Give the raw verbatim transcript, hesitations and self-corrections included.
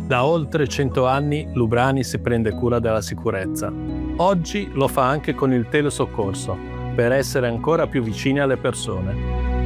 Da oltre cento anni Lubrani si prende cura della sicurezza. Oggi lo fa anche con il telesoccorso, per essere ancora più vicini alle persone.